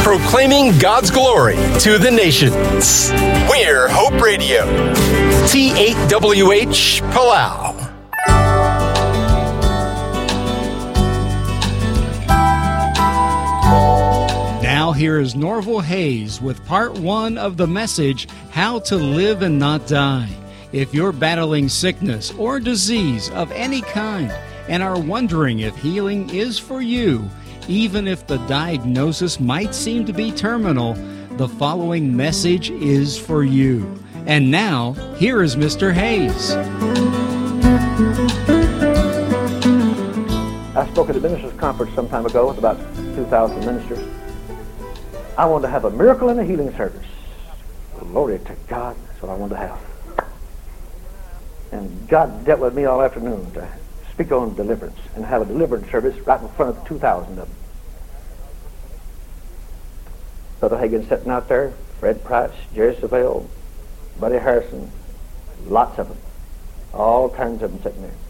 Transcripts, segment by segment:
proclaiming God's glory to the nations. We're Hope Radio. T8WH Palau. Now here is Norval Hayes with part 1 of the message, How to Live and Not Die. If you're battling sickness or disease of any kind and are wondering if healing is for you, even if the diagnosis might seem to be terminal, the following message is for you. And now, here is Mr. Hayes. I spoke at a ministers' conference some time ago with about 2,000 ministers. I wanted to have a miracle and a healing service. Glory to God, that's what I wanted to have. And God dealt with me all afternoon to speak on deliverance and have a deliverance service right in front of 2,000 of them. Brother Hagin sitting out there, Fred Price, Jerry Savelle, Buddy Harrison, lots of them. All kinds of them sitting there.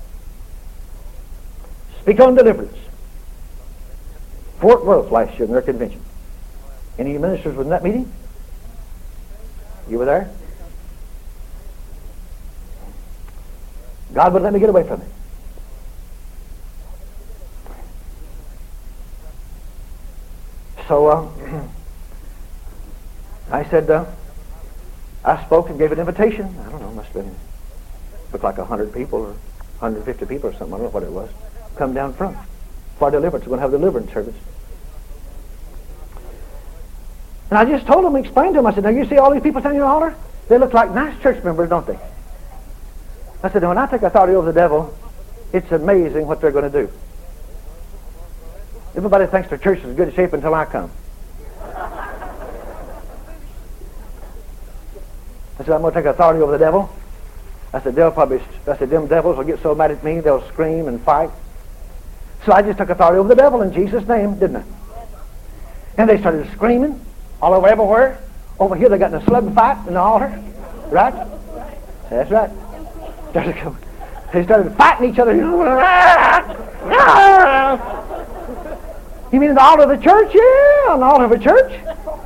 Speak on deliverance. Fort Worth last year in their convention. Any of you ministers was in that meeting? You were there? God wouldn't let me get away from it. So I said, I spoke and gave an invitation. I don't know, must have been, looked like 100 people or 150 people or something. I don't know what it was. Come down front for deliverance. We're going to have a deliverance service. And I just told them, explained to them, I said, now you see all these people standing in the altar? They look like nice church members, don't they? I said, when I take authority over the devil, it's amazing what they're going to do. Everybody thinks their church is in good shape until I come. I said, I'm going to take authority over the devil. I said, them devils will get so mad at me, they'll scream and fight. So I just took authority over the devil in Jesus' name, didn't I? And they started screaming all over everywhere. Over here they got in a slug fight in the altar. Right? That's right. They started fighting each other. You mean the altar of the church? Yeah, on the altar of a church.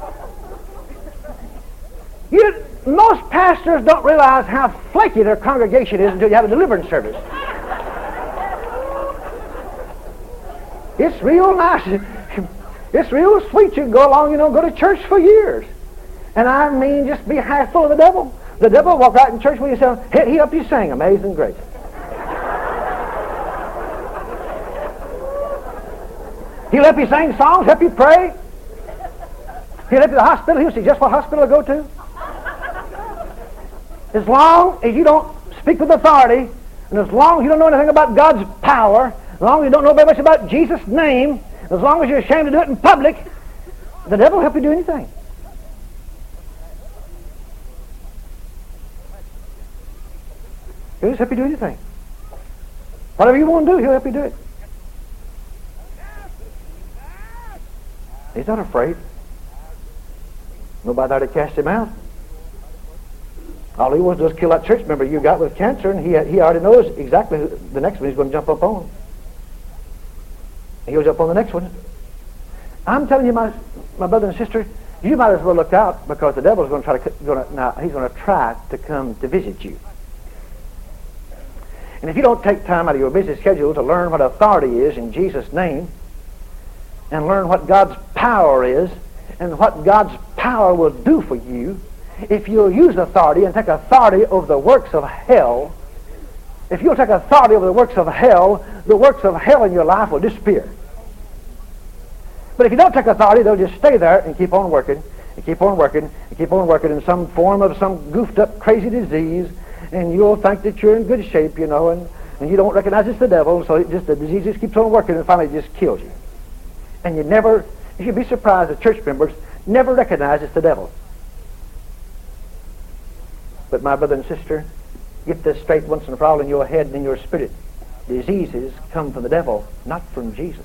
Most pastors don't realize how flaky their congregation is until you have a deliverance service. It's real nice. It's real sweet. You can go along, go to church for years. And I mean, just be half full of the devil. The devil walk right in church with you and say, he help you sing Amazing Grace. He'll help you sing songs, help you pray. He'll help you to the hospital. He'll suggest what hospital to go to. As long as you don't speak with authority, and as long as you don't know anything about God's power, as long as you don't know very much about Jesus' name, as long as you're ashamed to do it in public, the devil will help you do anything. He'll just help you do anything. Whatever you want to do, he'll help you do it. He's not afraid. Nobody there to cast him out. All he wants to do is kill that church member you got with cancer, and he already knows exactly who the next one he's going to jump up on. He goes up on the next one. I'm telling you, my brother and sister, you might as well look out, because the devil's going to try to come to visit you. And if you don't take time out of your busy schedule to learn what authority is in Jesus' name, and learn what God's power is, and what God's power will do for you, if you'll use authority and take authority over the works of hell, if you'll take authority over the works of hell in your life will disappear. But if you don't take authority, they'll just stay there and keep on working, and keep on working, and keep on working in some form of some goofed up crazy disease, and you'll think that you're in good shape, and you don't recognize it's the devil, so the disease just keeps on working, and finally it just kills you. And you should be surprised that church members never recognize it's the devil. But my brother and sister, get this straight once and for all in your head and in your spirit. Diseases come from the devil, not from Jesus.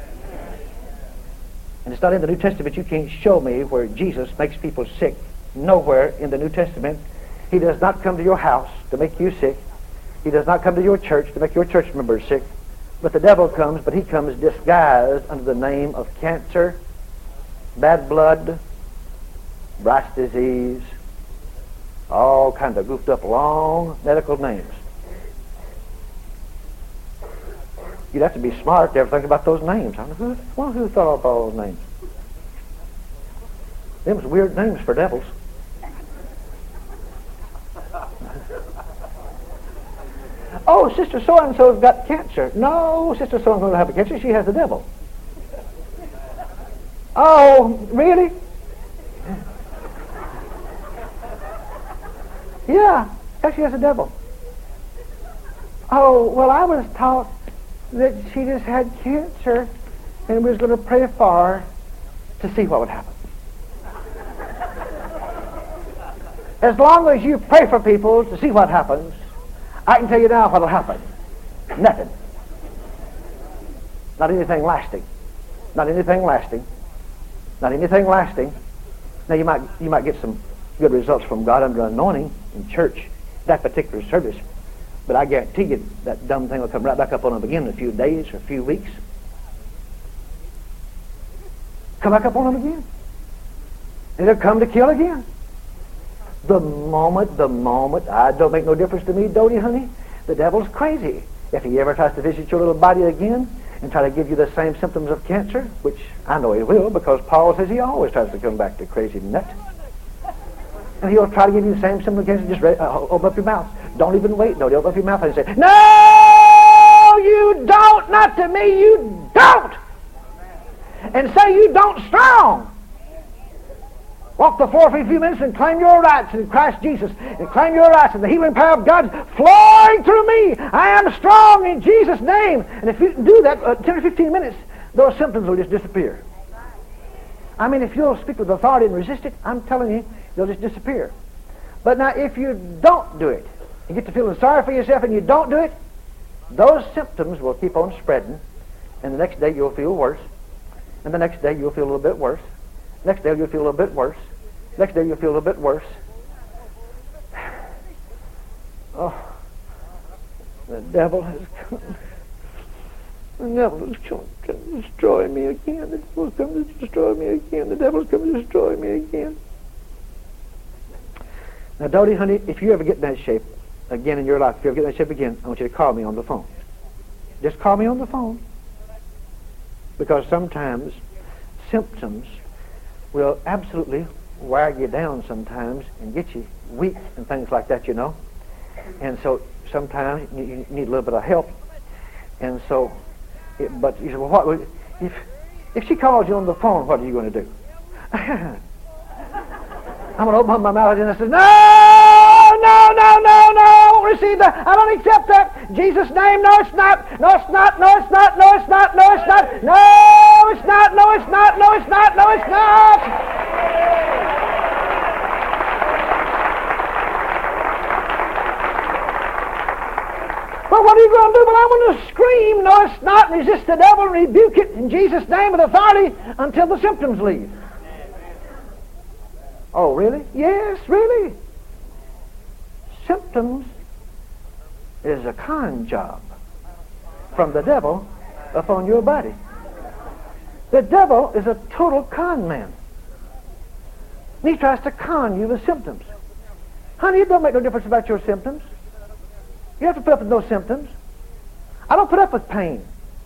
And it's not in the New Testament. You can't show me where Jesus makes people sick. Nowhere in the New Testament. He does not come to your house to make you sick. He does not come to your church to make your church members sick. But the devil comes, but he comes disguised under the name of cancer, bad blood, Bright's disease, all kinds of goofed up long medical names. You'd have to be smart to ever think about those names. I don't know who thought up all those names. Them was weird names for devils. Oh, Sister so-and-so's got cancer. No, Sister so-and-so doesn't have a cancer. She has the devil. Oh, really? Yeah, she has a devil. Oh, well, I was taught that she just had cancer and we was going to pray for her to see what would happen. As long as you pray for people to see what happens, I can tell you now what will happen. Nothing. Not anything lasting. Not anything lasting. Not anything lasting. Now you might get some good results from God under anointing in church, that particular service. But I guarantee you that dumb thing will come right back up on them again in a few days or a few weeks. Come back up on them again. And they'll come to kill again. The moment, it don't make no difference to me, Dodie, honey. The devil's crazy. If he ever tries to visit your little body again and try to give you the same symptoms of cancer, which I know he will because Paul says he always tries to come back to crazy nut. And he'll try to give you the same symptoms of cancer. Just open up your mouth. Don't even wait, Dodie. Open up your mouth and say, no, you don't. Not to me, you don't. And say you don't strong. Walk the floor for a few minutes and claim your rights in Christ Jesus. And claim your rights in the healing power of God flowing through me. I am strong in Jesus' name. And if you do that 10 or 15 minutes, those symptoms will just disappear. I mean, if you'll speak with authority and resist it, I'm telling you, they'll just disappear. But now, if you don't do it, you get to feeling sorry for yourself and you don't do it, those symptoms will keep on spreading. And the next day you'll feel worse. And the next day you'll feel a little bit worse. Next day you'll feel a little bit worse. Next day you'll feel a little bit worse. Oh, the devil has come. The devil has come to destroy me again. The devil has come to destroy me again. The devil has come to destroy me again. Now, Dodie, honey, if you ever get in that shape again in your life, if you ever get in that shape again, I want you to call me on the phone. Just call me on the phone. Because sometimes symptoms will absolutely wear you down sometimes and get you weak and things like that, you know. And so sometimes you need a little bit of help. And so, but you say, well, what would, if she calls you on the phone, what are you going to do? I'm going to open up my mouth and I say, no, I won't receive that. I don't accept that. In Jesus' name, no, it's not. No, it's not. No, it's not. No, it's not. No, it's not. No, it's not. No, it's not. No, it's not. No, it's not. Well, what are you going to do? Well, I'm going to scream, no, it's not, resist the devil, rebuke it in Jesus' name with authority until the symptoms leave. Oh, really? Yes, really. Symptoms is a con job from the devil upon your body. The devil is a total con man. He tries to con you with symptoms. Honey, it don't make no difference about your symptoms. You have to put up with those symptoms. I don't put up with pain.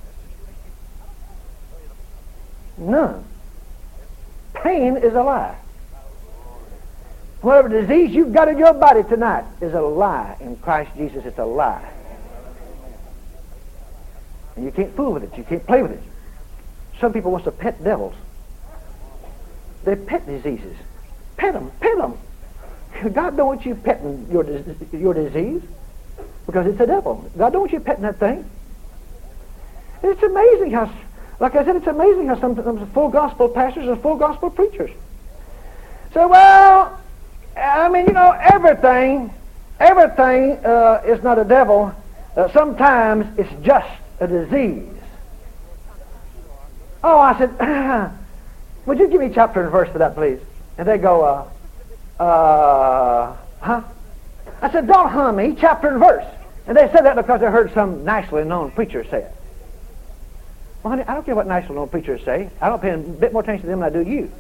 None. Pain is a lie. Whatever disease you've got in your body tonight is a lie. In Christ Jesus, it's a lie. And you can't fool with it. You can't play with it. Some people want to pet devils. They pet diseases. Pet them. Pet them. God don't want you petting your disease because it's a devil. God don't want you petting that thing. And it's amazing how, like I said, it's amazing how sometimes full gospel pastors and full gospel preachers say, well, I mean, you know, everything is not a devil. Sometimes it's just a disease. Oh, I said, would you give me chapter and verse for that, please? And they go, huh? I said, don't hum me, chapter and verse. And they said that because they heard some nationally known preacher say it. Well, honey, I don't care what national known preachers say. I don't pay a bit more attention to them than I do you.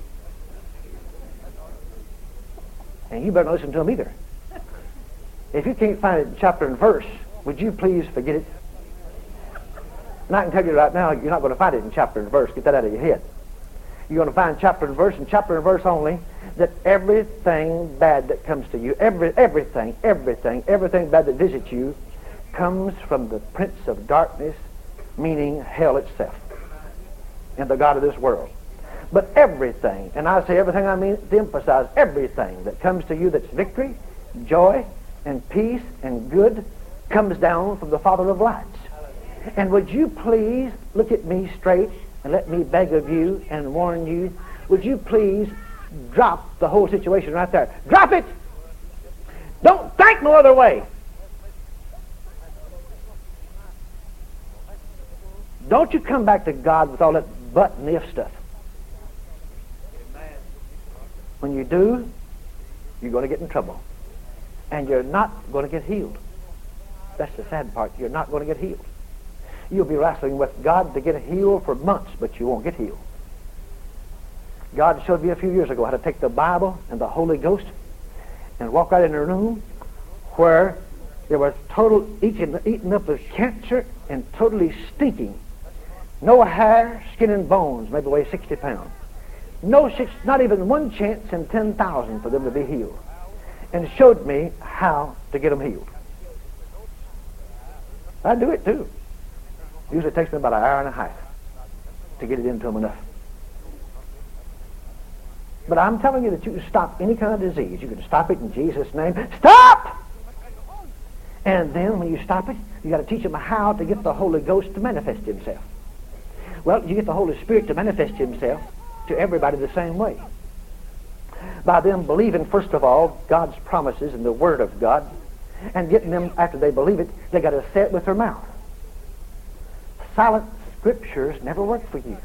And you better not listen to them either. If you can't find it in chapter and verse, would you please forget it? And I can tell you right now, you're not going to find it in chapter and verse. Get that out of your head. You're going to find chapter and verse only, that everything bad that comes to you, everything bad that visits you, comes from the prince of darkness, meaning hell itself, and the god of this world. But everything, and I say everything, I mean to emphasize everything that comes to you that's victory, joy, and peace, and good, comes down from the Father of lights. And would you please look at me straight and let me beg of you and warn you, would you please drop the whole situation right there. Drop it! Don't think no other way. Don't you come back to God with all that but and if stuff. When you do, you're going to get in trouble. And you're not going to get healed. That's the sad part. You're not going to get healed. You'll be wrestling with God to get healed for months, but you won't get healed. God showed me a few years ago how to take the Bible and the Holy Ghost and walk right in a room where there was total eaten up with cancer and totally stinking. No hair, skin and bones, maybe weigh 60 pounds. Not even one chance in 10,000 for them to be healed. And showed me how to get them healed. I do it too. Usually it takes me about an hour and a half to get it into them enough. But I'm telling you that you can stop any kind of disease. You can stop it in Jesus' name. Stop! And then when you stop it, you got to teach them how to get the Holy Ghost to manifest himself. Well, you get the Holy Spirit to manifest himself to everybody the same way. By them believing, first of all, God's promises and the Word of God, and getting them, after they believe it, they got to say it with their mouth. Silent scriptures never work for you.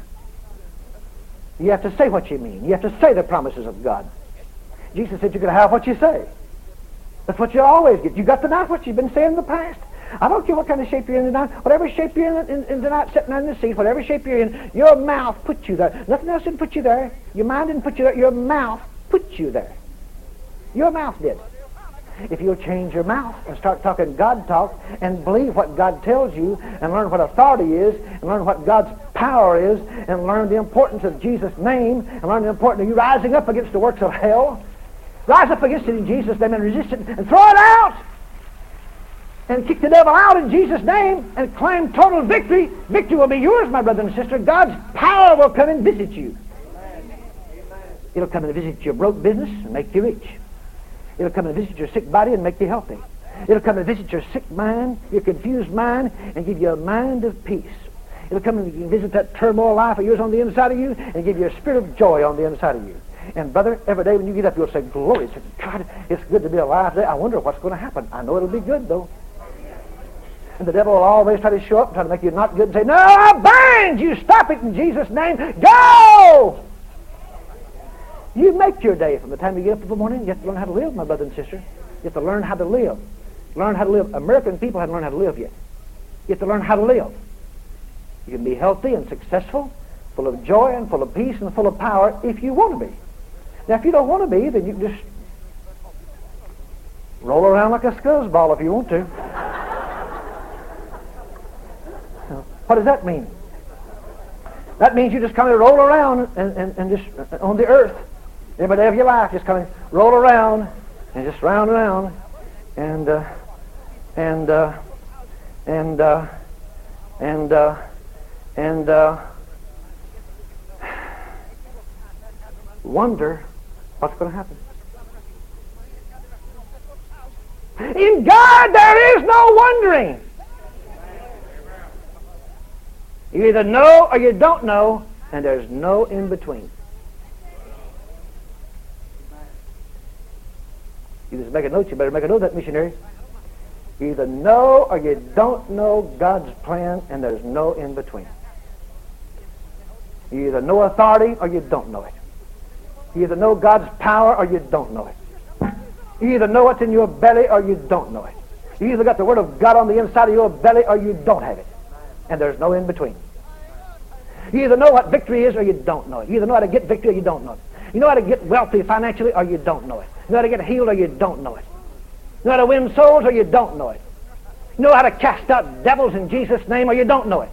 You have to say what you mean. You have to say the promises of God. Jesus said you're going to have what you say. That's what you always get. You got to know what you've been saying in the past. I don't care what kind of shape you're in tonight. Whatever shape you're in tonight, sitting on the seat, whatever shape you're in, your mouth puts you there. Nothing else didn't put you there. Your mind didn't put you there. Your mouth put you there. Your mouth did. If you'll change your mouth and start talking God talk and believe what God tells you and learn what authority is and learn what God's power is and learn the importance of Jesus' name and learn the importance of you rising up against the works of hell, rise up against it in Jesus' name and resist it and throw it out and kick the devil out in Jesus' name and claim total victory. Victory will be yours, my brother and sister. God's power will come and visit you. It'll come and visit your broke business and make you rich. It'll come and visit your sick body and make you healthy. It'll come and visit your sick mind, your confused mind, and give you a mind of peace. It'll come and visit that turmoil life of yours on the inside of you and give you a spirit of joy on the inside of you. And brother, every day when you get up, you'll say, glory to God, it's good to be alive today. I wonder what's going to happen. I know it'll be good, though. And the devil will always try to show up and try to make you not good and say, no, I bind you. Stop it in Jesus' name. Go! You make your day from the time you get up in the morning. You have to learn how to live, my brother and sister. You have to learn how to live. Learn how to live. American people haven't learned how to live yet. You have to learn how to live. You can be healthy and successful, full of joy and full of peace and full of power if you want to be. Now, if you don't want to be, then you can just roll around like a scuzzball if you want to. What does that mean? That means you just kind of roll around and just on the earth. Every day of your life, just kind of roll around and just round and round and wonder what's going to happen. In God, there is no wondering. You either know or you don't know, and there's no in between. You just make a note. You better make a note of that, missionary. You either know or you don't know God's plan, and there's no in between. You either know authority or you don't know it. You either know God's power or you don't know it. You either know what's in your belly or you don't know it. You either got the Word of God on the inside of your belly or you don't have it. And there's no in between. You either know what victory is or you don't know it. You either know how to get victory or you don't know it. You know how to get wealthy financially or you don't know it. You know how to get healed or you don't know it. You know how to win souls or you don't know it. You know how to cast out devils in Jesus' name or you don't know it.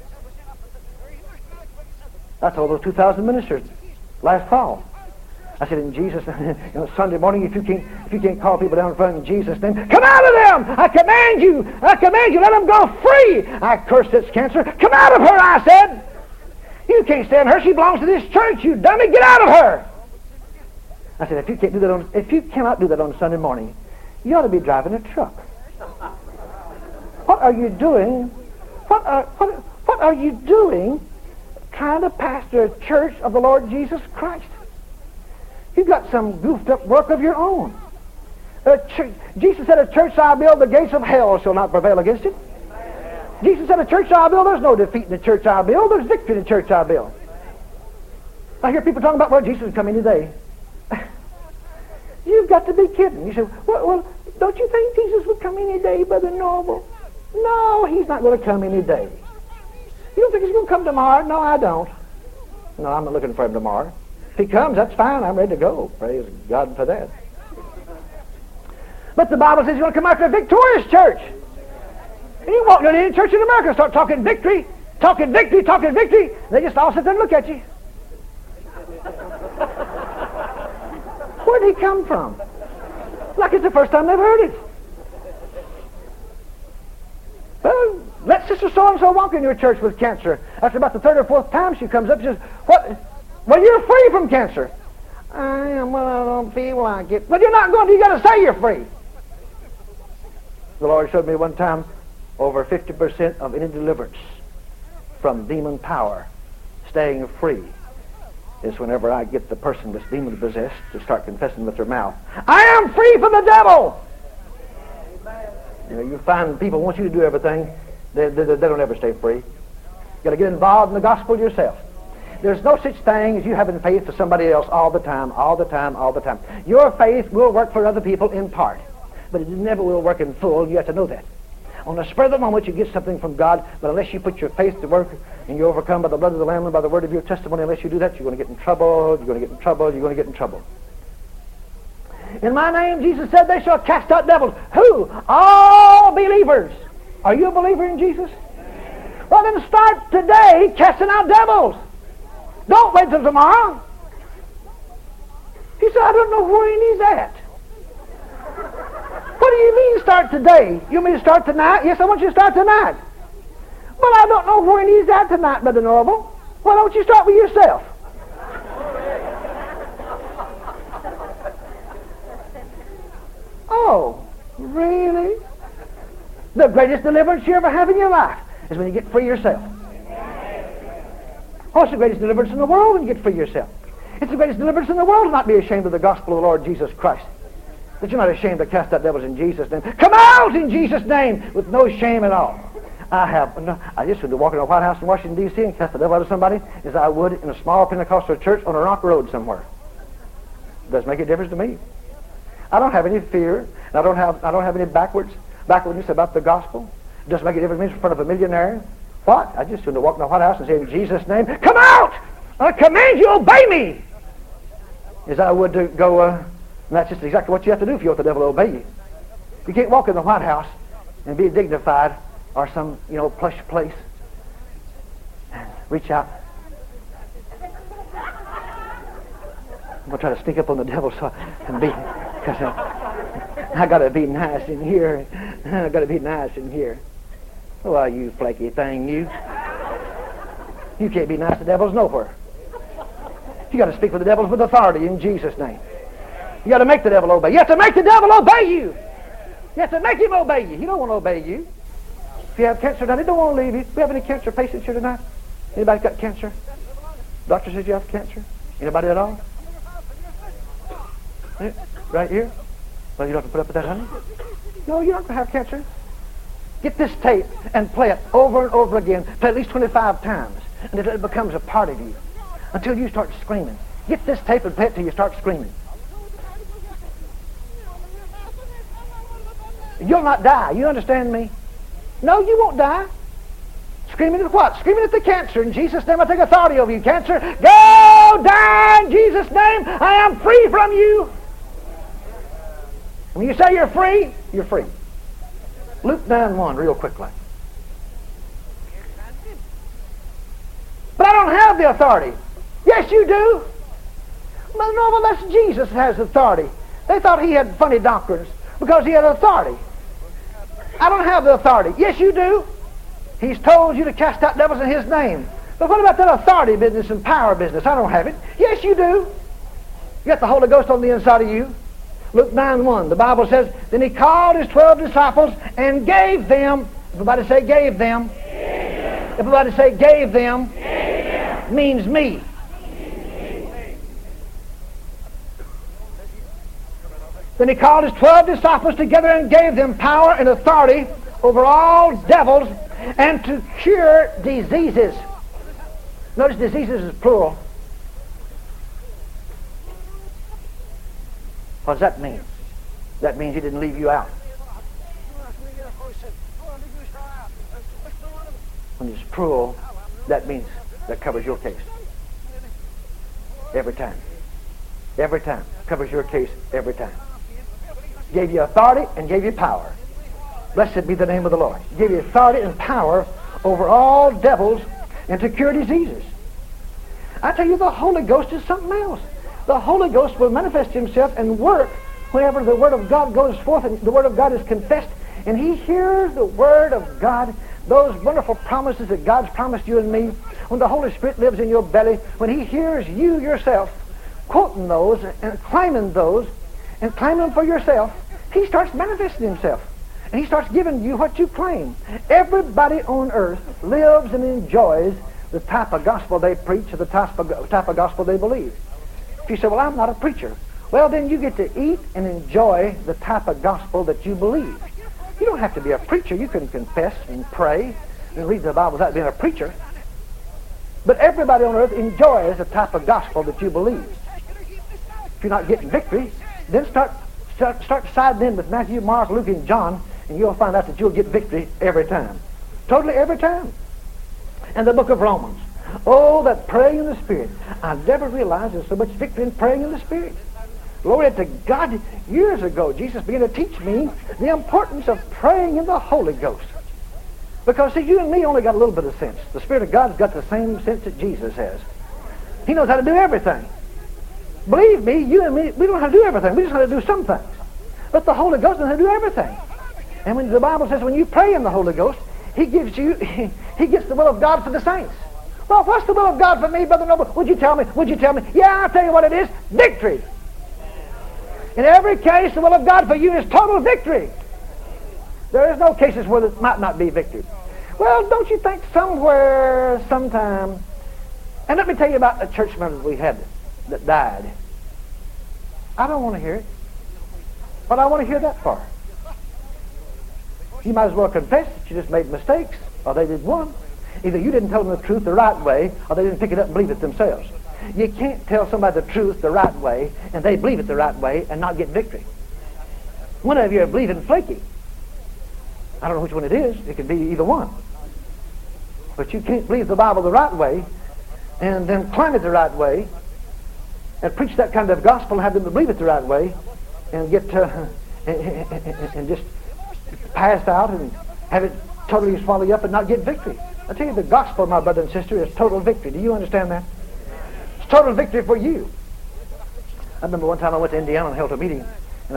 That's all those 2,000 ministers last fall. I said, in Jesus' name, Sunday morning, if you can't call people down in front in Jesus' name, come out of them! I command you, let them go free! I cursed this cancer. Come out of her, I said! You can't stand her. She belongs to this church, you dummy. Get out of her! I said, if you cannot do that on Sunday morning, you ought to be driving a truck. What are you doing? What are you doing trying to pastor a church of the Lord Jesus Christ? You've got some goofed up work of your own. Jesus said, a church I build, the gates of hell shall not prevail against it. Jesus said, a church I build, there's no defeat in the church I build, there's victory in the church I build. I hear people talking about, well, Jesus is coming today. You've got to be kidding. You say, well, don't you think Jesus would come any day, Brother Norval? No, he's not going to come any day. You don't think he's going to come tomorrow? No, I don't. No, I'm not looking for him tomorrow. If he comes, that's fine. I'm ready to go. Praise God for that. But the Bible says he's going to come after a victorious church. And you walk into any church in America and start talking victory. They just all sit there and look at you. Where did he come from? Like it's the first time they've heard it. Well, let Sister So-and-so walk in your church with cancer. After about the third or fourth time she comes up and says, what? Well, you're free from cancer. I am. Well, I don't feel like it. But you're not going to. You got to say you're free. The Lord showed me one time over 50% of any deliverance from demon power, staying free, is whenever I get the person that's demon possessed to start confessing with their mouth, I am free from the devil. You know, you find people want you to do everything. They don't ever stay free. You got to get involved in the gospel yourself. There's no such thing as you having faith for somebody else all the time. Your faith will work for other people in part, but it never will work in full. You have to know that. On the spur of the moment, you get something from God, but unless you put your faith to work and you overcome by the blood of the Lamb and by the word of your testimony, unless you do that, you're going to get in trouble. In my name, Jesus said, they shall cast out devils. Who? All believers. Are you a believer in Jesus? Well, then start today casting out devils. Don't wait till tomorrow. He said, I don't know where he's at. What do you mean start today? You mean to start tonight? Yes, I want you to start tonight. Well, I don't know where he's at tonight, Brother Norval. Why don't you start with yourself? Oh, really? The greatest deliverance you ever have in your life is when you get free yourself. Oh, it's the greatest deliverance in the world when you get free yourself. It's the greatest deliverance in the world to not be ashamed of the gospel of the Lord Jesus Christ. That you're not ashamed to cast out devils in Jesus' name. Come out in Jesus' name with no shame at all. I just went to walk in a White House in Washington, D.C. and cast the devil out of somebody as I would in a small Pentecostal church on a rock road somewhere. It doesn't make a difference to me. I don't have any fear. And I don't have any backwardness about the gospel. It doesn't make a difference to me in front of a millionaire. What? I just went to walk in the White House and say, in Jesus' name, come out! I command you, obey me! As I would to go, and that's just exactly what you have to do if you want the devil to obey you. You can't walk in the White House and be dignified or some, plush place. Reach out. I'm going to try to sneak up on the devil so I can be, because I got to be nice in here. I got to be nice in here. Why, you flaky thing, you. You can't be nice to devils nowhere. You got to speak with the devils with authority in Jesus' name. You got to make the devil obey. You have to make the devil obey you. You have to make him obey you. He don't want to obey you. If you have cancer tonight, he don't want to leave you. Do we have any cancer patients here tonight? Anybody got cancer? Doctor says you have cancer? Anybody at all? Right here? Well, you don't have to put up with that, honey. No, you're not going to have cancer. Get this tape and play it over and over again. Play at least 25 times until it becomes a part of you. Until you start screaming. Get this tape and play it till you start screaming. You'll not die. You understand me? No, you won't die. Screaming at what? Screaming at the cancer. In Jesus' name, I take authority over you, cancer. Go die in Jesus' name. I am free from you. When you say you're free, you're free. Luke 9:1, real quickly. But I don't have the authority. Yes, you do. Well, no, well, that's Jesus has authority. They thought he had funny doctrines because he had authority. I don't have the authority. Yes, you do. He's told you to cast out devils in his name. But what about that authority business and power business? I don't have it. Yes, you do. You got the Holy Ghost on the inside of you. Luke 9:1, the Bible says, then he called his 12 disciples and gave them, everybody say gave them. Gave them. Everybody say gave them. Gave them. Means me. Then he called his 12 disciples together and gave them power and authority over all devils and to cure diseases. Notice diseases is plural. What does that mean? That means he didn't leave you out. When it's plural, that means that covers your case. Every time. Every time. Covers your case every time. Gave you authority and gave you power. Blessed be the name of the Lord. He gave you authority and power over all devils and to cure diseases. I tell you, the Holy Ghost is something else. The Holy Ghost will manifest himself and work whenever the Word of God goes forth and the Word of God is confessed and he hears the Word of God, those wonderful promises that God's promised you and me. When the Holy Spirit lives in your belly, when he hears you yourself quoting those and claiming those and claiming them for yourself, he starts manifesting himself. And he starts giving you what you claim. Everybody on earth lives and enjoys the type of gospel they preach or the type of gospel they believe. If you say, well, I'm not a preacher, well, then you get to eat and enjoy the type of gospel that you believe. You don't have to be a preacher. You can confess and pray and read the Bible without being a preacher. But everybody on earth enjoys the type of gospel that you believe. If you're not getting victory, then start siding in with Matthew, Mark, Luke, and John, and you'll find out that you'll get victory every time. Totally every time. And the book of Romans. Oh, that praying in the Spirit. I never realized there's so much victory in praying in the Spirit. Glory to God. Years ago, Jesus began to teach me the importance of praying in the Holy Ghost. Because, see, you and me only got a little bit of sense. The Spirit of God's got the same sense that Jesus has. He knows how to do everything. Believe me, you and me, we don't know how to do everything. We just know how to do some things. But the Holy Ghost knows how to do everything. And when the Bible says when you pray in the Holy Ghost, he gives you, he gets the will of God for the saints. Well, what's the will of God for me, Brother Noble? Would you tell me? Would you tell me? Yeah, I'll tell you what it is. Victory. In every case, the will of God for you is total victory. There is no cases where there might not be victory. Well, don't you think somewhere, sometime, and let me tell you about a church member we had that died. I don't want to hear it. But I want to hear that far. You might as well confess that you just made mistakes, or they did one. Either you didn't tell them the truth the right way, or they didn't pick it up and believe it themselves. You can't tell somebody the truth the right way, and they believe it the right way, and not get victory. One of you are believing flaky. I don't know which one it is. It could be either one. But you can't believe the Bible the right way, and then claim it the right way, and preach that kind of gospel and have them to believe it the right way, and get and just pass out and have it totally swallow you up and not get victory. I tell you, the gospel, my brother and sister, is total victory. Do you understand that? It's total victory for you. I remember one time I went to Indiana and held a meeting, and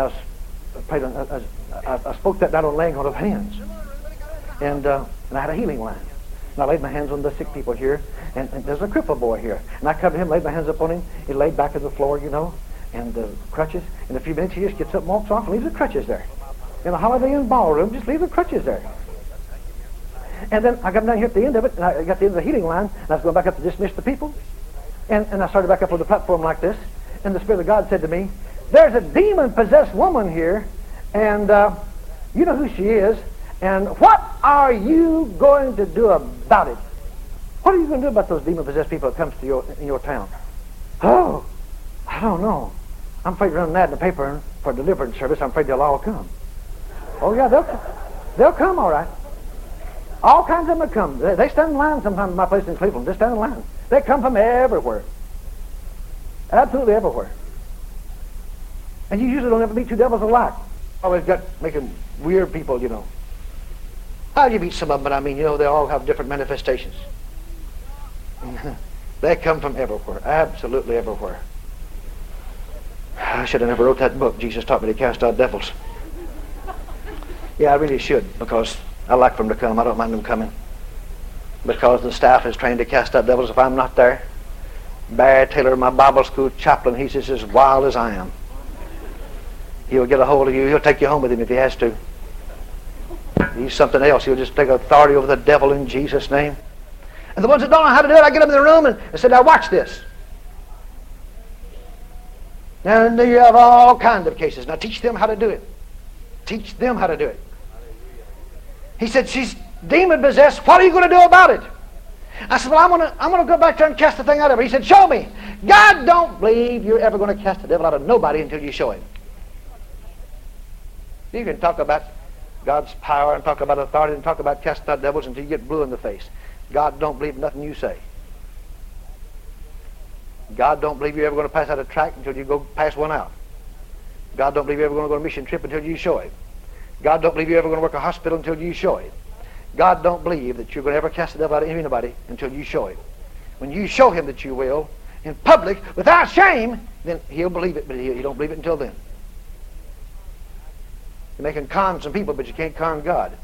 I spoke that night on laying on of hands, and I had a healing line. And I laid my hands on the sick people here, and there's a cripple boy here, and I covered him, laid my hands up on him. He laid back on the floor, you know, and crutches. In a few minutes, he just gets up and walks off and leaves the crutches there. In a Holiday Inn ballroom, just leave the crutches there. And then I got down here at the end of it, and I got to the end of the healing line, and I was going back up to dismiss the people. And I started back up on the platform like this, and the Spirit of God said to me, there's a demon-possessed woman here, and you know who she is, and what are you going to do about it? What are you going to do about those demon-possessed people that comes to in your town? Oh, I don't know. I'm afraid to run that in the paper for a deliverance service. I'm afraid they'll all come. Oh, yeah, they'll come, all right. All kinds of them come. They stand in line sometimes in my place in Cleveland. They stand in line. They come from everywhere. Absolutely everywhere. And you usually don't ever meet two devils alike. Always got making weird people, you know. How do you meet some of them? But I mean, you know, they all have different manifestations. They come from everywhere. Absolutely everywhere. I should have never wrote that book. Jesus taught me to cast out devils. Yeah, I really should, because I like for them to come. I don't mind them coming. Because the staff is trained to cast out devils if I'm not there. Barry Taylor, my Bible school chaplain, he's just as wild as I am. He'll get a hold of you. He'll take you home with him if he has to. He's something else. He'll just take authority over the devil in Jesus' name. And the ones that don't know how to do it, I get them in the room and I said, now watch this. And you have all kinds of cases. Now teach them how to do it. Teach them how to do it. He said, she's demon possessed. What are you going to do about it? I said, well, I'm going to go back there and cast the thing out of her. He said, show me. God don't believe you're ever going to cast the devil out of nobody until you show him. You can talk about God's power and talk about authority and talk about casting out devils until you get blue in the face. God don't believe nothing you say. God don't believe you're ever going to pass out a tract until you go pass one out. God don't believe you're ever going to go on a mission trip until you show him. God don't believe you're ever going to work a hospital until you show him. God don't believe that you're going to ever cast the devil out of anybody until you show him. When you show him that you will, in public, without shame, then he'll believe it, but he don't believe it until then. You can con some people, but you can't con God.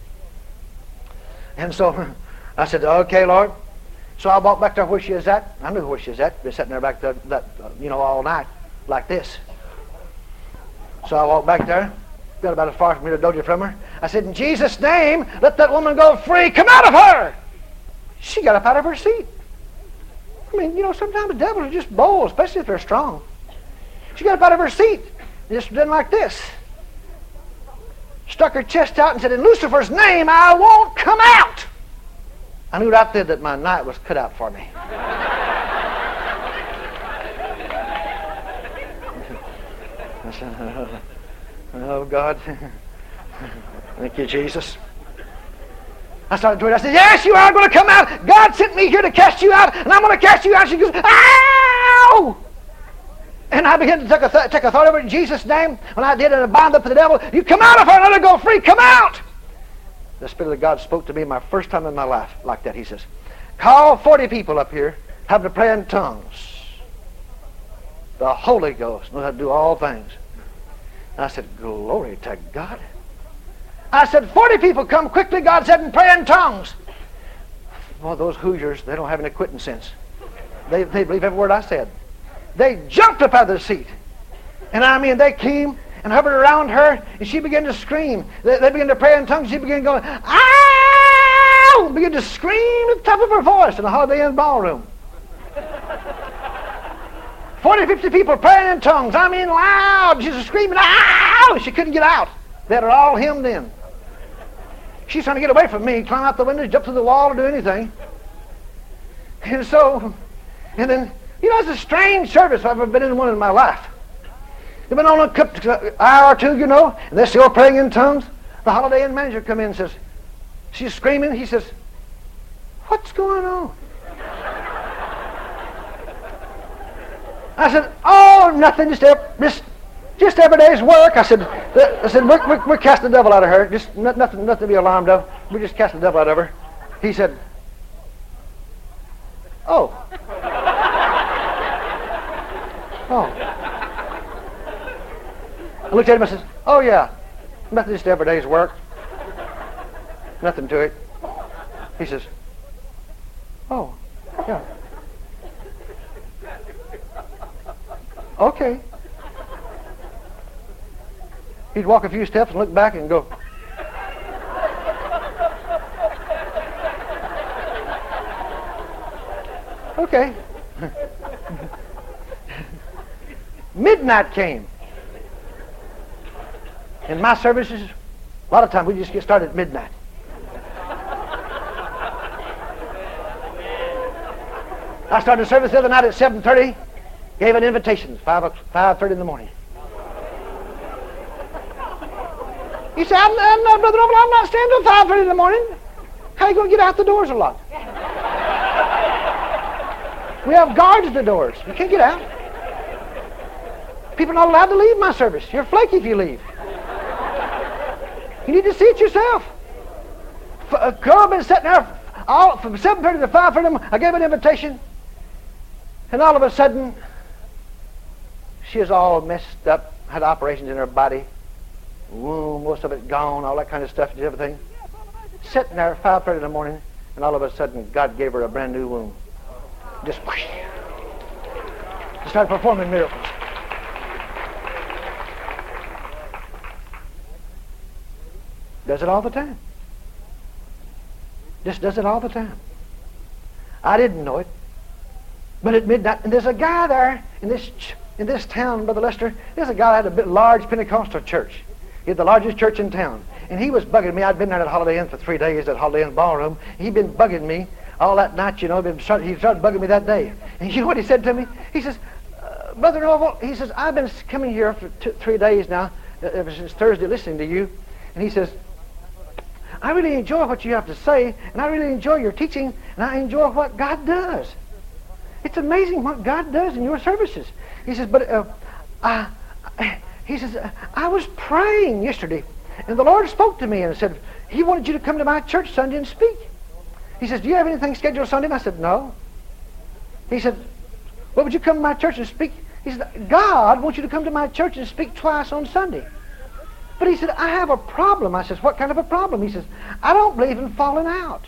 And so I said, okay, Lord. So I walked back to where she is at. I knew where she is at. Been sitting there back there, all night, like this. So I walked back there. Got about as far from me to doja from her. I said, in Jesus' name, let that woman go free. Come out of her! She got up out of her seat. I mean, sometimes the devils are just bold, especially if they're strong. She got up out of her seat and just did like this. Stuck her chest out and said, in Lucifer's name, I won't come out. I knew right then that my night was cut out for me. I said, oh, God. Thank you, Jesus. I started doing it. I said, yes, you are going to come out. God sent me here to cast you out, and I'm going to cast you out. She goes, ow! And I began to take authority over it in Jesus' name. When I did, and I bound up the devil, you come out of her and let her go free. Come out! The Spirit of God spoke to me my first time in my life like that. He says, call 40 people up here, have them pray in tongues. The Holy Ghost knows how to do all things. And I said, glory to God. I said, 40 people come quickly, God said, and pray in tongues. Well, those Hoosiers, they don't have any quitting sense. They believe every word I said. They jumped up out of their seat. And I mean, they came and hovered around her, and she began to scream. They began to pray in tongues. She began going, ow! Began to scream at the top of her voice in the Holiday Inn ballroom. 40, 50 people praying in tongues. I mean, loud. She was screaming, ow! She couldn't get out. They had her all hemmed in. She's trying to get away from me, climb out the window, jump through the wall, or do anything. And then, it's a strange service if I've ever been in one in my life. They've been on an hour or two, and they're still praying in tongues. The Holiday Inn manager come in and says, she's screaming. He says, what's going on? I said, oh, nothing, just every day's work. I said, we're casting the devil out of her. Just nothing to be alarmed of. We're just casting the devil out of her. He said, oh. I looked at him and said, oh yeah, nothing, just every day's work. Nothing to it. He says, oh, yeah. Okay. He'd walk a few steps and look back and go, okay. Midnight came. In my services, a lot of times we just get started at midnight. I started the service the other night at 7:30, gave an invitation, 5:30 in the morning. He said, I'm not, Brother Noble, I'm not staying till 5:30 in the morning. How are you going to get out the doors a lot? We have guards at the doors. You can't get out. People are not allowed to leave my service. You're flaky if you leave. You need to see it yourself. A girl been sitting there from 7:30 to 5:30. I gave an invitation, and all of a sudden, she is all messed up, had operations in her body, womb, most of it gone, all that kind of stuff, and everything. Sitting there at 5:30 in the morning, and all of a sudden, God gave her a brand new womb. Just whoosh, started performing miracles. Does it all the time. Just does it all the time. I didn't know it, but at midnight, and there's a guy there in this town, Brother Lester. There's a guy that had a large Pentecostal church. He had the largest church in town, and he was bugging me. I'd been there at Holiday Inn for 3 days at Holiday Inn Ballroom. He'd been bugging me all that night. You know, he started bugging me that day. And you know what he said to me? He says, Brother Norval, he says, I've been coming here for 3 days now, ever since Thursday, listening to you. And he says, I really enjoy what you have to say, and I really enjoy your teaching, and I enjoy what God does. It's amazing what God does in your services. He says, but he says, I was praying yesterday, and the Lord spoke to me and said, He wanted you to come to my church Sunday and speak. He says, do you have anything scheduled Sunday? And I said, no. He said, well, would you come to my church and speak? He said, God wants you to come to my church and speak twice on Sunday. But he said, I have a problem. I says, what kind of a problem? He says, I don't believe in falling out.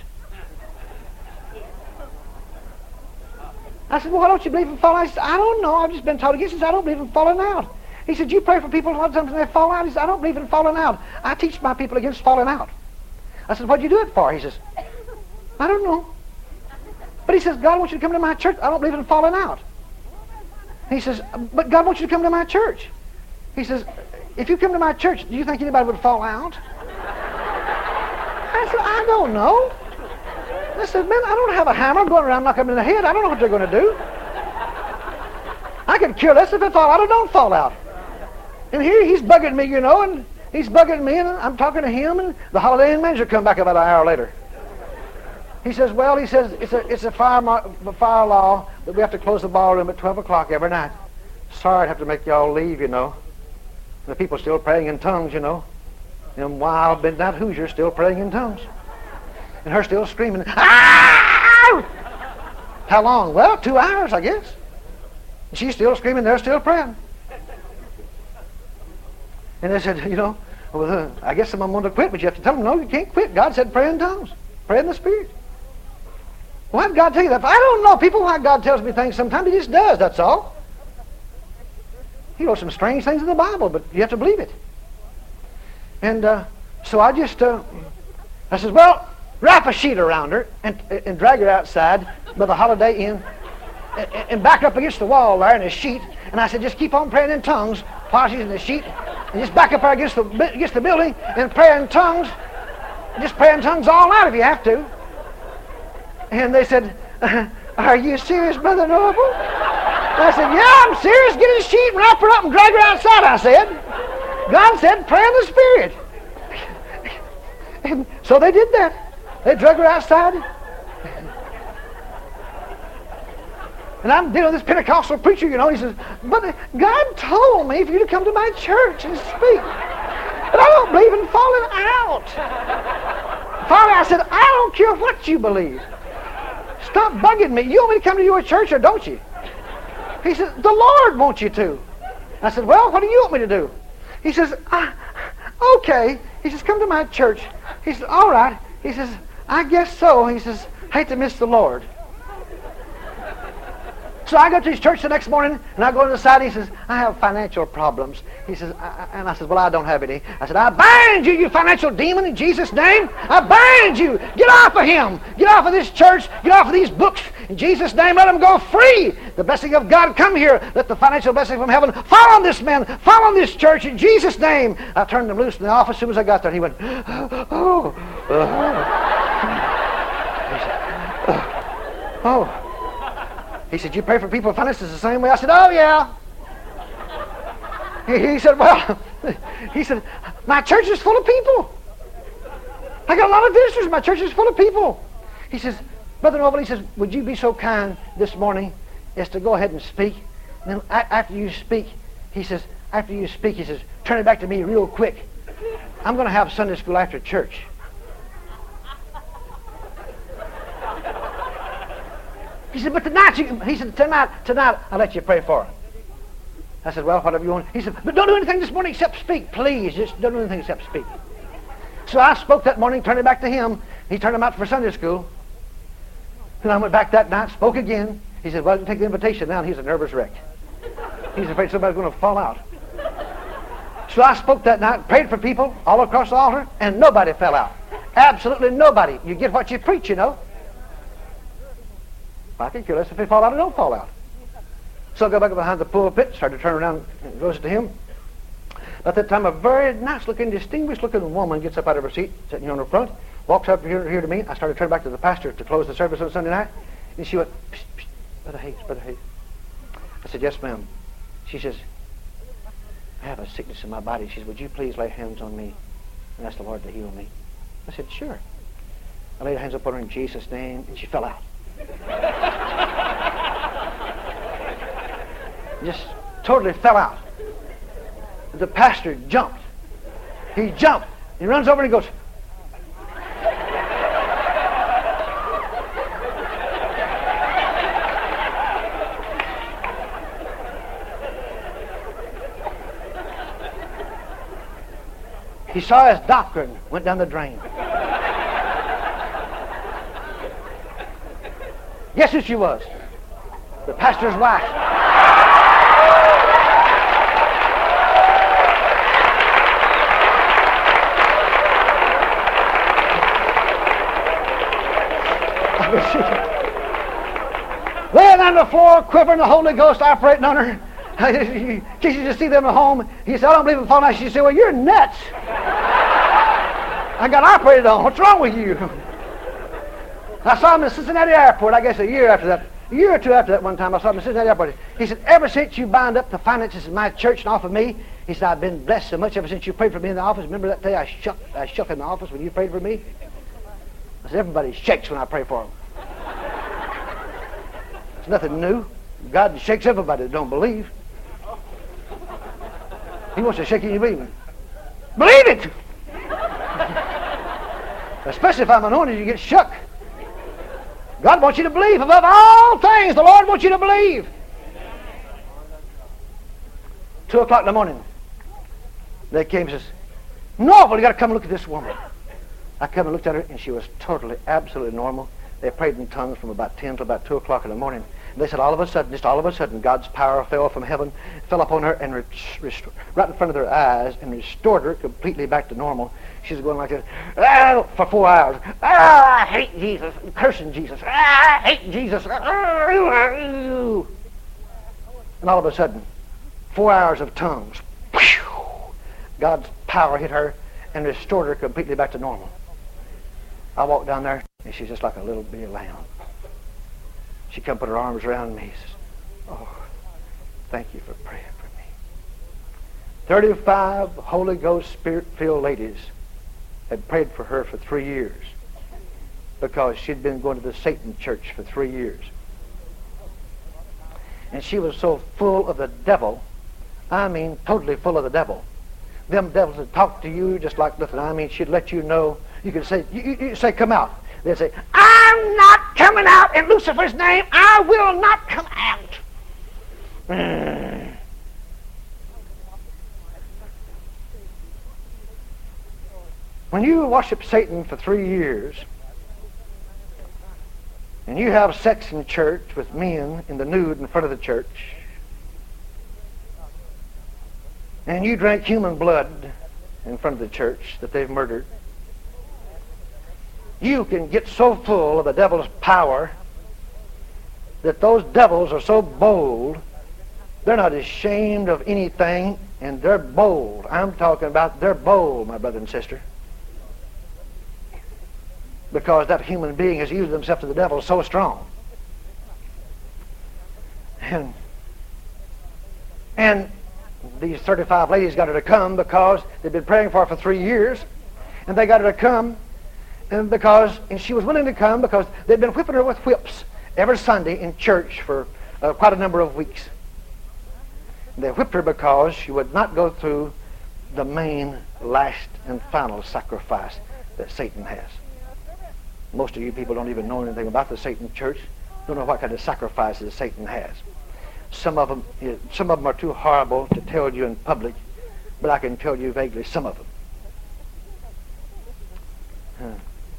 I said, well, why don't you believe in falling out? He said, I don't know. I've just been taught against it. He said, I don't believe in falling out. He said, you pray for people a lot of times when they fall out. He said, I don't believe in falling out. I teach my people against falling out. I said, what'd you do it for? He says, I don't know. But he says, God wants you to come to my church. I don't believe in falling out. He says, but God wants you to come to my church. He says, if you come to my church, do you think anybody would fall out? I said, I don't know. I said, man, I don't have a hammer going around knocking them in the head. I don't know what they're going to do. I could care less if they fall out or don't fall out. And here he's bugging me, you know, and he's bugging me, and I'm talking to him, and the Holiday Inn manager come back about an hour later. He says, well, he says, it's a fire law that we have to close the ballroom at 12 o'clock every night. Sorry I'd have to make y'all leave, you know. The people still praying in tongues, you know. Them wild midnight Hoosiers still praying in tongues. And her still screaming, ah! How long? Well, 2 hours, I guess. And she's still screaming, they're still praying. And they said, you know, well, I guess someone wanted to quit, but you have to tell them, no, you can't quit. God said pray in tongues. Pray in the Spirit. Why did God tell you that? I don't know. People, why God tells me things sometimes, He just does, that's all. He wrote some strange things in the Bible, but you have to believe it. And so I just, I says, well, wrap a sheet around her and drag her outside by the Holiday Inn and back her up against the wall there in a sheet. And I said, just keep on praying in tongues while she's in the sheet. And just back up her against the building and pray in tongues. Just pray in tongues all night if you have to. And they said, are you serious, Brother Norval? I said, yeah, I'm serious. Get a sheet, wrap her up, and drag her outside, I said. God said, pray in the Spirit. And so they did that. They drug her outside. And I'm dealing with this Pentecostal preacher, you know. He says, but God told me for you to come to my church and speak. But I don't believe in falling out. Finally, I said, I don't care what you believe. Stop bugging me. You want me to come to your church or don't you? He said, the Lord wants you to. I said, well, what do you want me to do? He says, okay. He says, come to my church. He says, all right. He says, I guess so. He says, hate to miss the Lord. So I go to his church the next morning, and I go to the side, and he says, I have financial problems. He says, and I said, well, I don't have any. I said, I bind you, you financial demon, in Jesus' name. I bind you. Get off of him. Get off of this church. Get off of these books. In Jesus' name, let him go free. The blessing of God come here. Let the financial blessing from heaven fall on this man, fall on this church, in Jesus' name. I turned him loose in the office as soon as I got there. He went, oh. Oh. He said, you pray for people with finances the same way? I said, oh, yeah. He said, well, he said, my church is full of people. I got a lot of visitors. My church is full of people. He says, Brother Norvel, he says, would you be so kind this morning as to go ahead and speak? And then after you speak, he says, turn it back to me real quick. I'm going to have Sunday school after church. He said, but tonight, tonight I'll let you pray for her. I said, well, whatever you want. He said, but don't do anything this morning except speak, please. Just don't do anything except speak. So I spoke that morning, turned it back to him. He turned him out for Sunday school. And I went back that night, spoke again. He said, well, you take the invitation now, and he's a nervous wreck. He's afraid somebody's going to fall out. So I spoke that night, prayed for people all across the altar, and nobody fell out. Absolutely nobody. You get what you preach, you know. I could care less if they fall out or don't fall out. So I go back behind the pulpit, started to turn around and goes to him. At that time, a very nice-looking, distinguished-looking woman gets up out of her seat, sitting on the front, walks up here to me. I started turning back to the pastor to close the service on Sunday night. And she went, psh, psh, Brother Hayes, Brother Hayes. I said, yes, ma'am. She says, I have a sickness in my body. She says, would you please lay hands on me and ask the Lord to heal me? I said, sure. I laid hands upon her in Jesus' name, and she fell out. Just totally fell out. The pastor jumped. He jumped. He runs over and he goes, he saw his doctrine went down the drain. Guess who she was? The pastor's wife. Laying on the floor, quivering, the Holy Ghost operating on her. She just see them at home. He said, I don't believe in falling out. She said, well, you're nuts. I got operated on. What's wrong with you? I saw him in Cincinnati Airport, I guess a year or two after that one time. I saw him in Cincinnati Airport. He said, ever since you bound up the finances of my church and offered me, he said, I've been blessed so much ever since you prayed for me in the office. Remember that day I shook in the office when you prayed for me? I said, everybody shakes when I pray for them. It's nothing new. God shakes everybody that don't believe. He wants to shake you and you believe it. Believe it! Especially if I'm anointed, you get shook. God wants you to believe. Above all things, the Lord wants you to believe. 2 o'clock in the morning, they came and says, Norvel, you got to come and look at this woman. I come and looked at her, and she was totally, absolutely normal. They prayed in tongues from about 10 to about 2 o'clock in the morning. They said all of a sudden, God's power fell from heaven, fell upon her, and right in front of their eyes, and restored her completely back to normal. She's going like this for 4 hours. I hate Jesus, cursing Jesus. I hate Jesus. And all of a sudden, 4 hours of tongues. God's power hit her and restored her completely back to normal. I walked down there, and she's just like a little bitty lamb. She come put her arms around me. Says, oh, thank you for praying for me. 35 Holy Ghost Spirit-filled ladies had prayed for her for 3 years because she'd been going to the Satan church for 3 years. And she was so full of the devil, I mean totally full of the devil. Them devils would talk to you just like nothing. I mean, she'd let you know. You could say, you say, come out. They'd say, I'm not coming out in Lucifer's name. I will not come out. When you worship Satan for 3 years, and you have sex in church with men in the nude in front of the church, and you drink human blood in front of the church that they've murdered, you can get so full of the devil's power that those devils are so bold, they're not ashamed of anything, and they're bold. I'm talking about they're bold, my brother and sister. Because that human being has used themselves to the devil so strong. And these 35 ladies got her to come because they'd been praying for her for 3 years, and they got her to come And she was willing to come because they'd been whipping her with whips every Sunday in church for quite a number of weeks. They whipped her because she would not go through the main, last, and final sacrifice that Satan has. Most of you people don't even know anything about the Satan church. Don't know what kind of sacrifices Satan has. Some of them are too horrible to tell you in public, but I can tell you vaguely some of them.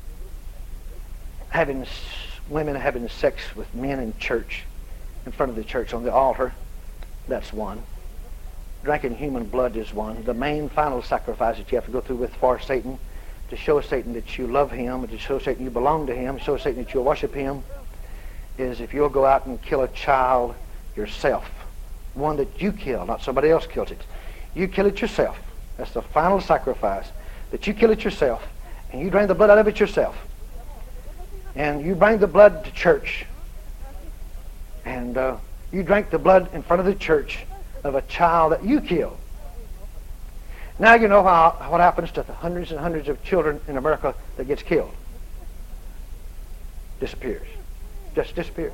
Women having sex with men in church, in front of the church on the altar, that's one. Drinking human blood is one. The main final sacrifice that you have to go through with for Satan, to show Satan that you love him, and to show Satan you belong to him, show Satan that you'll worship him, is if you'll go out and kill a child yourself. One that you kill, not somebody else kills it. You kill it yourself. That's the final sacrifice, that you kill it yourself, and you drain the blood out of it yourself. And you bring the blood to church, and you drank the blood in front of the church of a child that you killed. Now you know what happens to the hundreds and hundreds of children in America that gets killed. Disappears. Just disappears.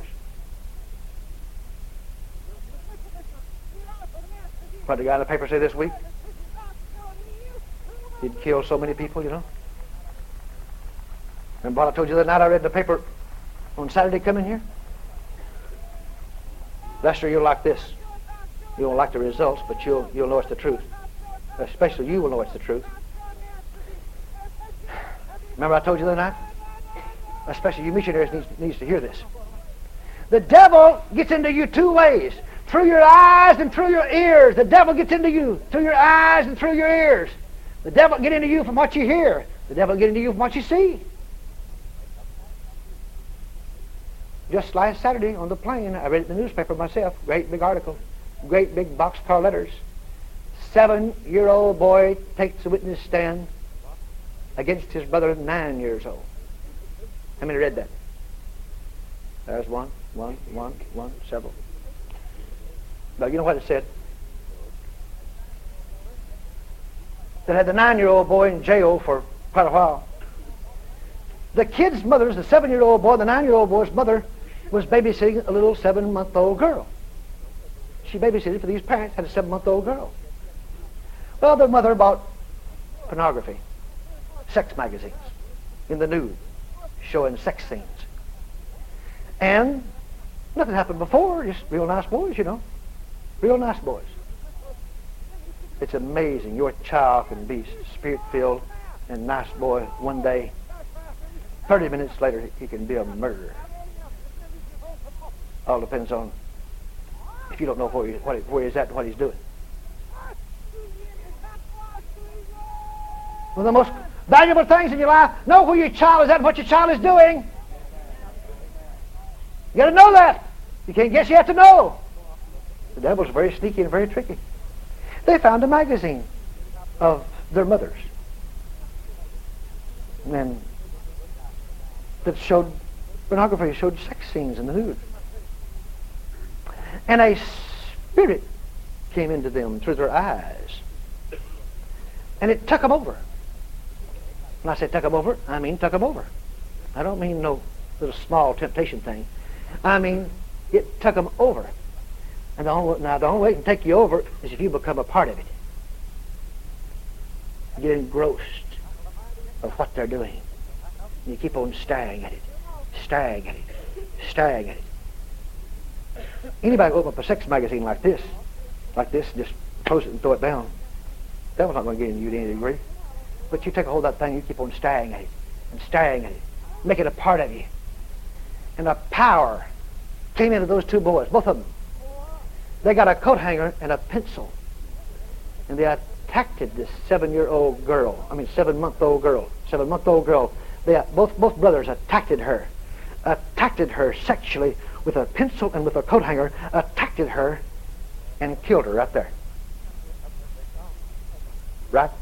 What did the guy in the paper say this week? He'd killed so many people, you know. Remember what I told you the other night I read in the paper on Saturday coming here? Lester, you'll like this. You won't like the results, but you'll know it's the truth. Especially you will know it's the truth. Remember I told you the other night? Especially you missionaries needs to hear this. The devil gets into you two ways. Through your eyes and through your ears. The devil gets into you through your eyes and through your ears. The devil get into you from what you hear. The devil get into you from what you see. Just last Saturday on the plane, I read it in the newspaper myself. Great big article. Great big boxcar letters. 7-year-old boy takes a witness stand against his brother 9 years old. How many read that? There's one, several. Now you know what it said? That had the 9-year-old boy in jail for quite a while. The kid's mother, the 7-year-old boy, the 9-year-old boy's mother, was babysitting a little 7-month-old girl. She babysitted for these parents, had a 7-month-old girl. Well, the mother bought pornography, sex magazines, in the nude, showing sex scenes. And nothing happened before, just real nice boys, you know. Real nice boys. It's amazing. Your child can be spirit-filled and nice boy one day. 30 minutes later, he can be a murderer. All depends on if you don't know where he's at and what he's doing. One of the most valuable things in your life, know where your child is at and what your child is doing. You got to know that. You can't guess, you have to know. The devil's very sneaky and very tricky. They found a magazine of their mothers. And that showed pornography, showed sex scenes in the nude. And a spirit came into them through their eyes. And it took them over. When I say took them over, I mean took them over. I don't mean no little small temptation thing. I mean it took them over. And the only way it can take you over is if you become a part of it. You get engrossed of what they're doing. And you keep on staring at it, staring at it, staring at it. Anybody open up a sex magazine like this, just close it and throw it down. That was not going to get into you to any degree. But you take a hold of that thing, you keep on staring at it, and staring at it. Make it a part of you. And a power came into those two boys, both of them. They got a coat hanger and a pencil. And they attacked this 7-year-old girl. 7-month-old girl. 7-month-old girl. Both brothers attacked her sexually with a pencil and with a coat hanger, attacked her and killed her right there. Right?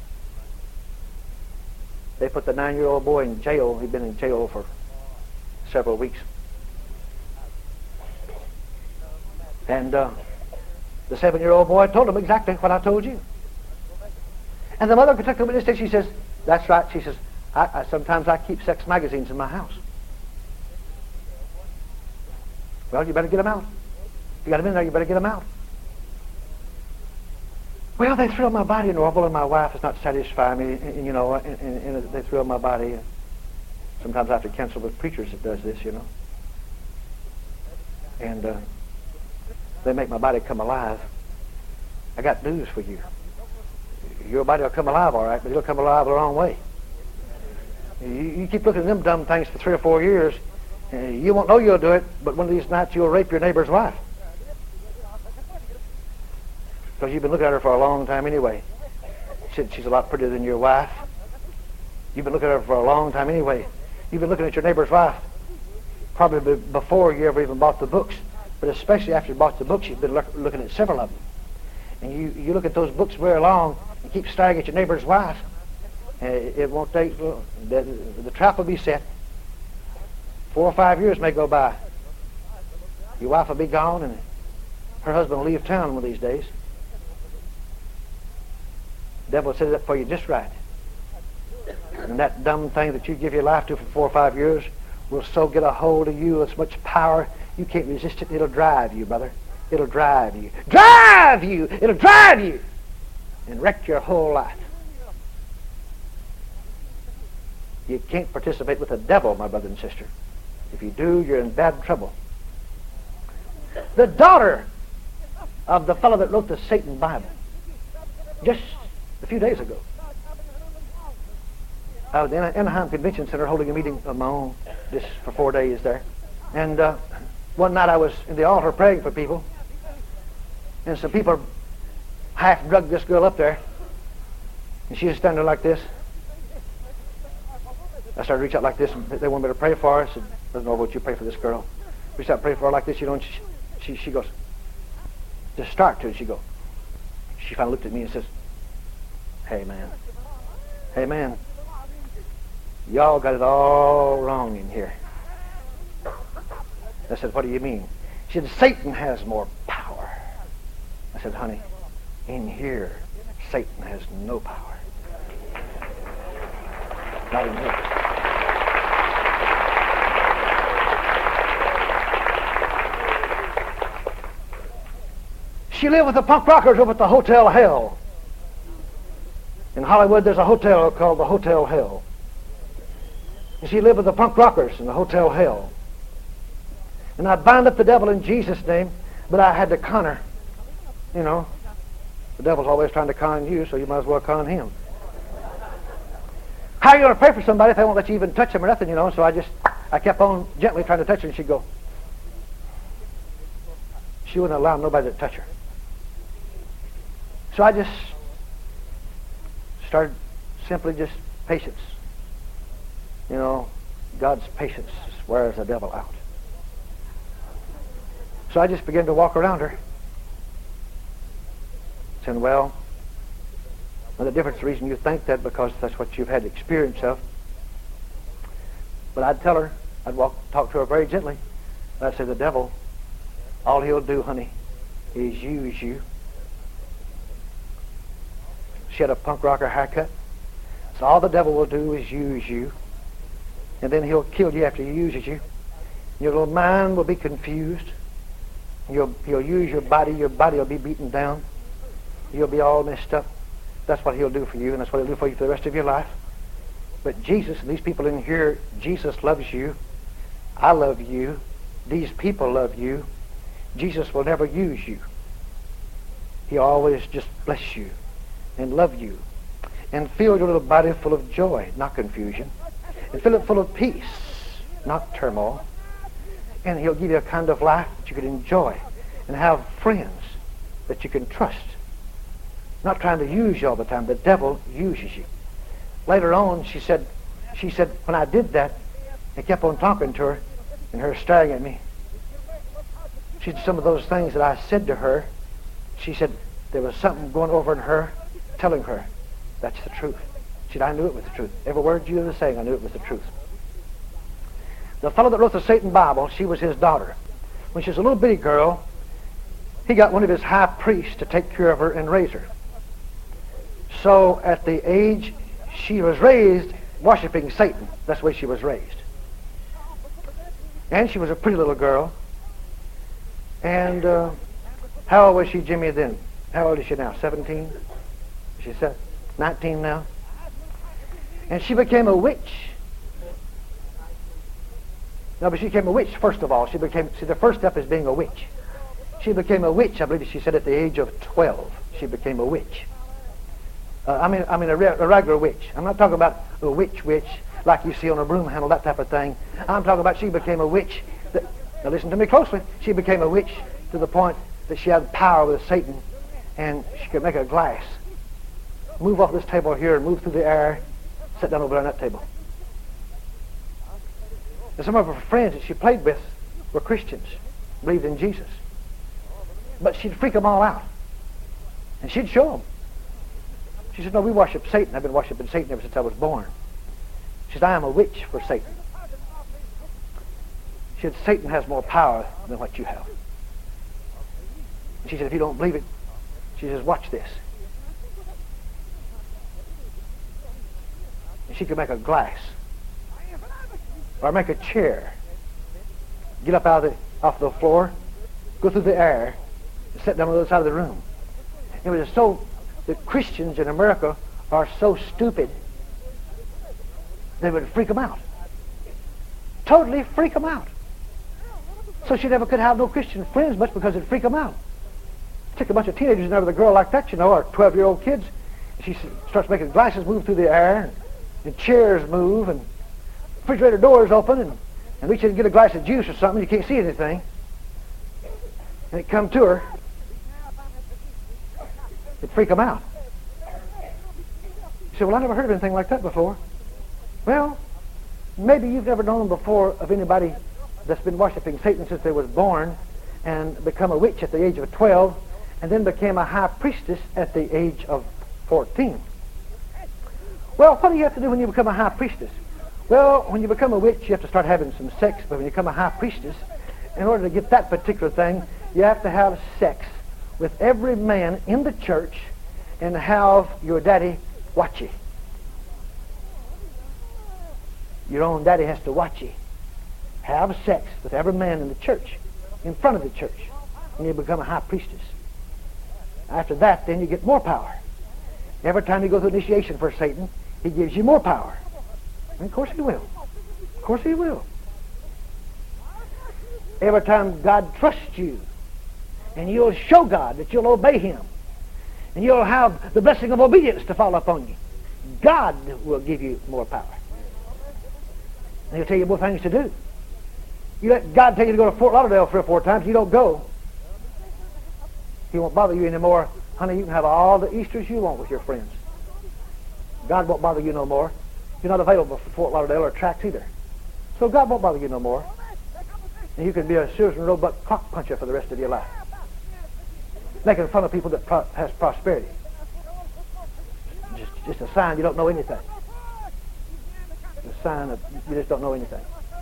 They put the 9-year-old boy in jail. He'd been in jail for several weeks. And the 7-year-old boy told him exactly what I told you. And the mother took the witness stand. She says, that's right. She says, Sometimes I keep sex magazines in my house. Well, you better get them out. If you got them in there, you better get them out. Well, they thrill my body, Norval, and my wife is not satisfying me, and they thrill my body. Sometimes I have to cancel with preachers that does this, And they make my body come alive. I got news for you. Your body will come alive all right, but it'll come alive the wrong way. You keep looking at them dumb things for 3 or 4 years, you won't know you'll do it, but one of these nights you'll rape your neighbor's wife. Because you've been looking at her for a long time anyway. She's a lot prettier than your wife. You've been looking at her for a long time anyway. You've been looking at your neighbor's wife probably before you ever even bought the books, but especially after you bought the books, you've been looking at several of them. And you look at those books very long and keep staring at your neighbor's wife. It won't take, the trap will be set. 4 or 5 years may go by. Your wife will be gone and her husband will leave town one of these days. The devil will set it up for you just right. And that dumb thing that you give your life to for 4 or 5 years will so get a hold of you with so much power, you can't resist it. It'll drive you, brother. It'll drive you. Drive you! It'll drive you! And wreck your whole life. You can't participate with the devil, my brother and sister. If you do, you're in bad trouble. The daughter of the fellow that wrote the Satan Bible, just a few days ago, I was in the Anaheim Convention Center holding a meeting of my own just for 4 days there. And one night I was in the altar praying for people, and some people half drugged this girl up there, and she was standing there like this. I started to reach out like this, and they wanted me to pray for her. I said, "Brother Norval, would you pray for this girl?" Reached out and pray for her like this, and she goes, just start to it. She finally looked at me and says, hey man, y'all got it all wrong in here. I said, what do you mean? She said, Satan has more power. I said, honey, in here, Satan has no power. Not in here. She lived with the punk rockers over at the Hotel Hell. In Hollywood, there's a hotel called the Hotel Hell. And she lived with the punk rockers in the Hotel Hell. And I bind up the devil in Jesus' name, but I had to con her. You know, the devil's always trying to con you, so you might as well con him. How are you going to pray for somebody if they won't let you even touch them or nothing, So I kept on gently trying to touch her, and she'd go. She wouldn't allow nobody to touch her. So I just started simply just patience. God's patience wears the devil out. So I just began to walk around her, saying, well, the difference, the reason you think that, because that's what you've had experience of. But I'd tell her, talk to her very gently. I'd say, the devil, all he'll do, honey, is use you. She had a punk rocker haircut. So all the devil will do is use you. And then he'll kill you after he uses you. Your little mind will be confused. He'll use your body. Your body will be beaten down. You'll be all messed up. That's what he'll do for you, and that's what he'll do for you for the rest of your life. But Jesus, and these people in here, Jesus loves you. I love you. These people love you. Jesus will never use you. He'll always just bless you and love you and fill your little body full of joy, not confusion, and fill it full of peace, not turmoil. And he'll give you a kind of life that you can enjoy and have friends that you can trust. Not trying to use you all the time. The devil uses you. Later on, she said, when I did that, I kept on talking to her, and her staring at me. She said some of those things that I said to her, she said there was something going over in her, telling her, that's the truth. She said, I knew it was the truth. Every word you were saying, I knew it was the truth. The fellow that wrote the Satan Bible, she was his daughter. When she was a little bitty girl, he got one of his high priests to take care of her and raise her. So at the age she was raised, worshiping Satan. That's the way she was raised. And she was a pretty little girl. And how old was she, Jimmy, then? How old is she now? 17? She's 19 now. And she became a witch. No, but she became a witch, first of all. See, the first step is being a witch. She became a witch, I believe she said, at the age of 12. She became a witch. I mean a regular witch. I'm not talking about a witch like you see on a broom handle, that type of thing. I'm talking about she became a witch. Now listen to me closely. She became a witch to the point that she had power with Satan, and she could make a glass move off this table here and move through the air, sit down over there on that table. And some of her friends that she played with were Christians, believed in Jesus. But she'd freak them all out. And she'd show them. She said, no, we worship Satan. I've been worshiping Satan ever since I was born. She said, I am a witch for Satan. She said, Satan has more power than what you have. She said, if you don't believe it, she says, watch this. And she could make a glass or make a chair, get up off the floor, go through the air, and sit down on the other side of the room. It was so, the Christians in America are so stupid, they would freak them out. Totally freak them out. So she never could have no Christian friends much because it'd freak them out. Take a bunch of teenagers in there with a girl like that, or 12-year-old kids. She starts making glasses move through the air, and chairs move, and refrigerator doors open, and reach in and get a glass of juice or something. You can't see anything. And it come to her. It'd freak them out. You say, well, I never heard of anything like that before. Well, maybe you've never known before of anybody that's been worshiping Satan since they was born and become a witch at the age of 12 and then became a high priestess at the age of 14. Well, what do you have to do when you become a high priestess? Well, when you become a witch, you have to start having some sex, but when you become a high priestess, in order to get that particular thing, you have to have sex with every man in the church and have your daddy watch you. Your own daddy has to watch you. Have sex with every man in the church, in front of the church, and you become a high priestess. After that, then you get more power. Every time you go through initiation for Satan, he gives you more power. And of course he will. Of course he will. Every time God trusts you, and you'll show God that you'll obey him, and you'll have the blessing of obedience to fall upon you, God will give you more power. And he'll tell you more things to do. You let God tell you to go to Fort Lauderdale 3 or 4 times, you don't go. He won't bother you anymore. Honey, you can have all the Easters you want with your friends. God won't bother you no more. You're not available for Fort Lauderdale or tracts either. So God won't bother you no more. And you can be a Susan Roebuck clock puncher for the rest of your life. Making fun of people that has prosperity. Just a sign you don't know anything. A sign of you just don't know anything.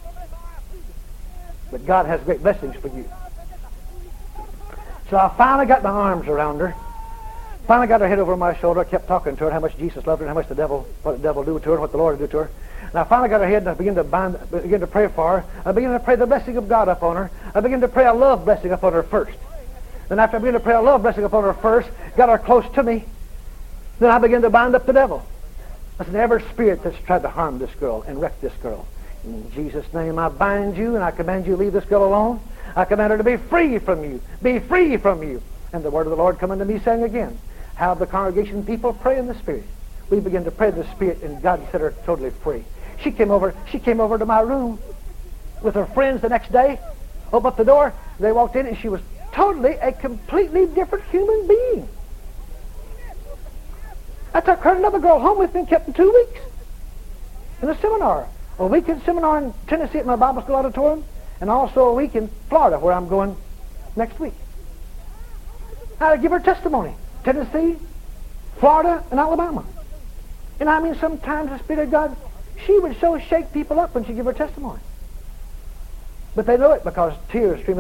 But God has great blessings for you. So I finally got my arms around her. Finally got her head over my shoulder. I kept talking to her how much Jesus loved her and how much what the devil do to her and what the Lord would do to her. And I finally got her head and I began to pray for her. I began to pray the blessing of God upon her. I began to pray a love blessing upon her first. Then after I began to pray a love blessing upon her first, got her close to me, then I began to bind up the devil. Listen, every spirit that's tried to harm this girl and wreck this girl, in Jesus' name I bind you and I command you to leave this girl alone. I command her to be free from you. Be free from you. And the word of the Lord come unto me saying again, have the congregation people pray in the Spirit. We began to pray in the Spirit and God set her totally free. She came over to my room with her friends the next day, opened up the door, they walked in and she was totally a completely different human being. I took her and another girl home with me and kept them 2 weeks in a seminar. A weekend seminar in Tennessee at my Bible school auditorium, and also a week in Florida where I'm going next week. I give her testimony. Tennessee, Florida, and Alabama. And I mean, sometimes the Spirit of God, she would so shake people up when she give her testimony. But they know it because tears stream